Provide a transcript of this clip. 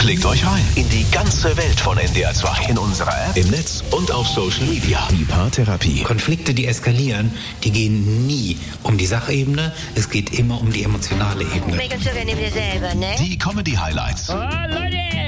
Klickt euch rein in die ganze Welt von NDR 2. In unserer App, im Netz und auf Social Media. Die Paartherapie. Konflikte, die eskalieren, die gehen nie um die Sachebene. Es geht immer um die emotionale Ebene. Die Comedy-Highlights. Oh, Leute!